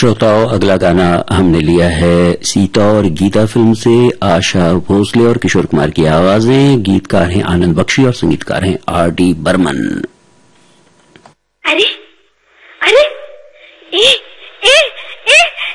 श्रोताओं, अगला गाना हमने लिया है सीता और गीता फिल्म से। आशा भोसले और किशोर कुमार की आवाजें। गीतकार हैं आनंद बख्शी और संगीतकार हैं आर डी बर्मन।